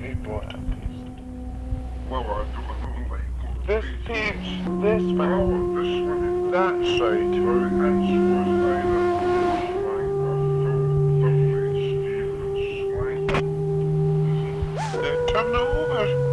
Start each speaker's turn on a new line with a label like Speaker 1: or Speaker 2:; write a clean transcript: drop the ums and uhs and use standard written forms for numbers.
Speaker 1: what happens.
Speaker 2: Well, I don't know, like,
Speaker 1: This pitch, this man,
Speaker 2: oh, this one,
Speaker 1: that side.
Speaker 2: right, and was either slang or Phil Stevens slang.
Speaker 1: Turn it over.